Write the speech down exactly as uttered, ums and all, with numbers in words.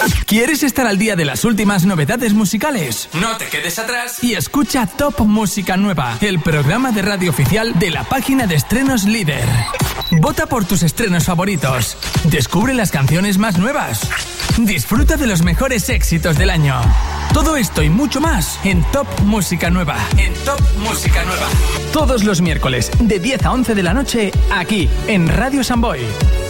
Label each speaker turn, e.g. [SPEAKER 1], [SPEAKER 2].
[SPEAKER 1] ¿Quieres estar al día de las últimas novedades musicales? No te quedes atrás y escucha Top Música Nueva, el programa de radio oficial de la página de estrenos líder. Vota por tus estrenos favoritos. Descubre las canciones más nuevas. Disfruta de los mejores éxitos del año. Todo esto y mucho más en Top Música Nueva. En Top Música Nueva. Todos los miércoles de diez a once de la noche, aquí en Radio Samboy.